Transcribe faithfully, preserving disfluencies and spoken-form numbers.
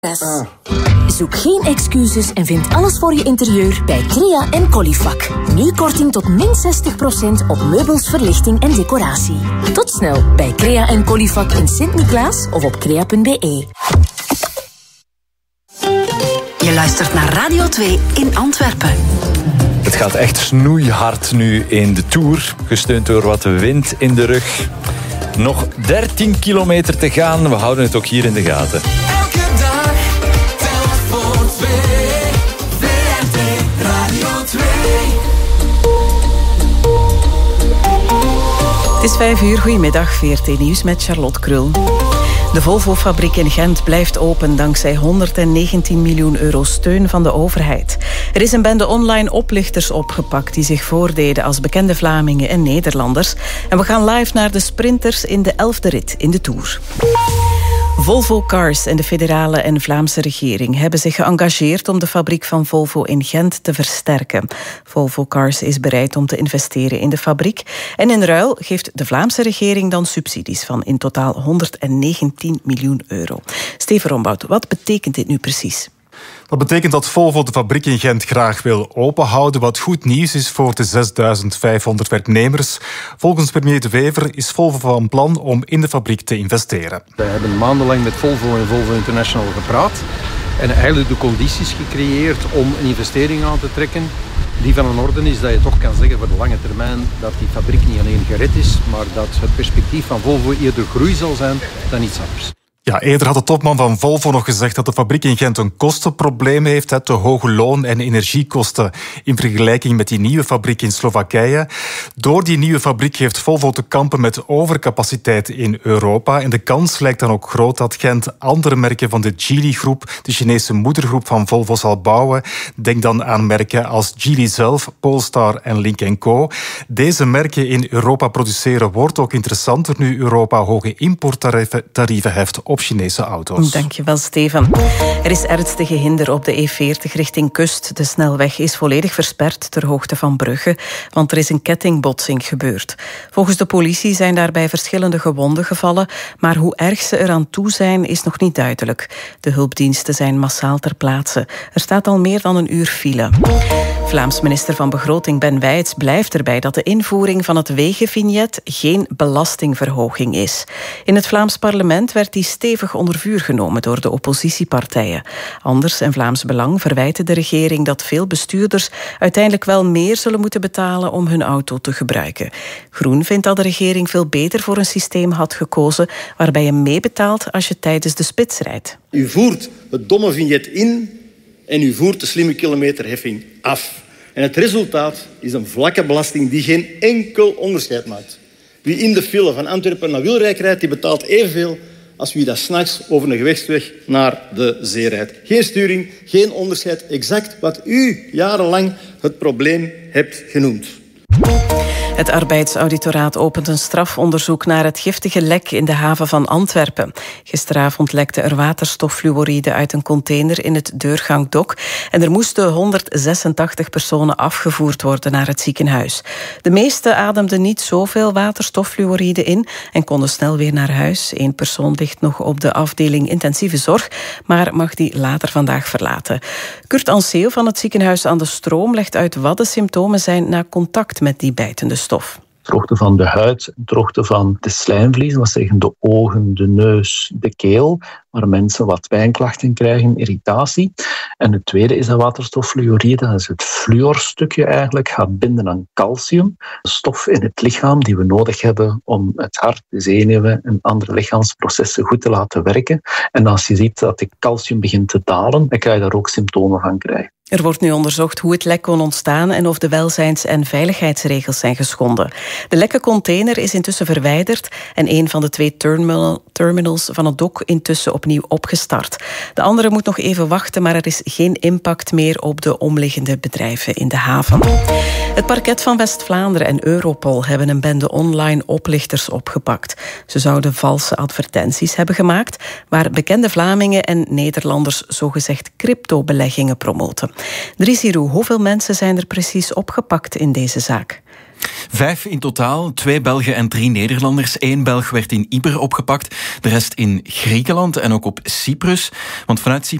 Ah. Zoek geen excuses en vind alles voor je interieur bij Crea en Colifac. Nu korting tot min zestig procent op meubels, verlichting en decoratie. Tot snel bij Crea en Colifac in Sint-Niklaas of op crea punt b e. Je luistert naar Radio twee in Antwerpen. Het gaat echt snoeihard nu in de Tour, gesteund door wat wind in de rug. Nog dertien kilometer te gaan, we houden het ook hier in de gaten. Het is vijf uur, goedemiddag, V R T Nieuws met Charlotte Krul. De Volvo-fabriek in Gent blijft open dankzij honderdnegentien miljoen euro steun van de overheid. Er is een bende online oplichters opgepakt die zich voordeden als bekende Vlamingen en Nederlanders. En we gaan live naar de sprinters in de elfde rit in de Tour. Volvo Cars en de federale en Vlaamse regering hebben zich geëngageerd om de fabriek van Volvo in Gent te versterken. Volvo Cars is bereid om te investeren in de fabriek. En in ruil geeft de Vlaamse regering dan subsidies van in totaal honderdnegentien miljoen euro. Steven Rombout, wat betekent dit nu precies? Dat betekent dat Volvo de fabriek in Gent graag wil openhouden, wat goed nieuws is voor de zesduizend vijfhonderd werknemers. Volgens premier De Wever is Volvo van plan om in de fabriek te investeren. We hebben maandenlang met Volvo en Volvo International gepraat en eigenlijk de condities gecreëerd om een investering aan te trekken die van een orde is dat je toch kan zeggen voor de lange termijn dat die fabriek niet alleen gered is, maar dat het perspectief van Volvo eerder groei zal zijn dan iets anders. Ja, eerder had de topman van Volvo nog gezegd dat de fabriek in Gent een kostenprobleem heeft, te hoge loon- en energiekosten in vergelijking met die nieuwe fabriek in Slowakije. Door die nieuwe fabriek heeft Volvo te kampen met overcapaciteit in Europa. En de kans lijkt dan ook groot dat Gent andere merken van de Geely-groep, de Chinese moedergroep van Volvo, zal bouwen. Denk dan aan merken als Geely zelf, Polestar en Lynk en Co. Deze merken in Europa produceren wordt ook interessanter nu Europa hoge importtarieven heft op Chinese auto's. Dankjewel, Steven. Er is ernstige hinder op de E veertig richting kust. De snelweg is volledig versperd ter hoogte van Brugge, want er is een kettingbotsing gebeurd. Volgens de politie zijn daarbij verschillende gewonden gevallen, maar hoe erg ze eraan toe zijn is nog niet duidelijk. De hulpdiensten zijn massaal ter plaatse. Er staat al meer dan een uur file. Vlaams minister van Begroting Ben Wijts blijft erbij dat de invoering van het wegenvignet geen belastingverhoging is. In het Vlaams parlement werd die stevig onder vuur genomen door de oppositiepartijen. Anders en Vlaams Belang verwijten de regering dat veel bestuurders uiteindelijk wel meer zullen moeten betalen om hun auto te gebruiken. Groen vindt dat de regering veel beter voor een systeem had gekozen waarbij je meebetaalt als je tijdens de spits rijdt. U voert het domme vignet in en u voert de slimme kilometerheffing af. En het resultaat is een vlakke belasting die geen enkel onderscheid maakt. Wie in de file van Antwerpen naar Wilrijk rijdt, die betaalt evenveel als wie dat 's nachts over een gewichtsweg naar de zee rijdt. Geen sturing, geen onderscheid. Exact wat u jarenlang het probleem hebt genoemd. Het arbeidsauditoraat opent een strafonderzoek naar het giftige lek in de haven van Antwerpen. Gisteravond lekte er waterstoffluoride uit een container in het Deurgangdok en er moesten honderdzesentachtig personen afgevoerd worden naar het ziekenhuis. De meeste ademden niet zoveel waterstoffluoride in en konden snel weer naar huis. Eén persoon ligt nog op de afdeling intensieve zorg, maar mag die later vandaag verlaten. Kurt Anseel van het ziekenhuis aan de Stroom legt uit wat de symptomen zijn na contact met die bijtende stof. Droogte van de huid, droogte van de slijmvliezen, dat zeggen de ogen, de neus, de keel, waar mensen wat pijnklachten krijgen, irritatie. En het tweede is dat waterstoffluoride, dat is het fluorstukje eigenlijk, gaat binden aan calcium, een stof in het lichaam die we nodig hebben om het hart, de zenuwen en andere lichaamsprocessen goed te laten werken. En als je ziet dat de calcium begint te dalen, dan kan je daar ook symptomen van krijgen. Er wordt nu onderzocht hoe het lek kon ontstaan en of de welzijns- en veiligheidsregels zijn geschonden. De lekke container is intussen verwijderd en een van de twee terminal, terminals van het dok intussen opnieuw opgestart. De andere moet nog even wachten, maar er is geen impact meer op de omliggende bedrijven in de haven. Het parket van West-Vlaanderen en Europol hebben een bende online oplichters opgepakt. Ze zouden valse advertenties hebben gemaakt waar bekende Vlamingen en Nederlanders zogezegd cryptobeleggingen promoten. Dries Hiro, hoeveel mensen zijn er precies opgepakt in deze zaak? Vijf in totaal, twee Belgen en drie Nederlanders. Eén Belg werd in Ieper opgepakt, de rest in Griekenland en ook op Cyprus. Want vanuit Cyprus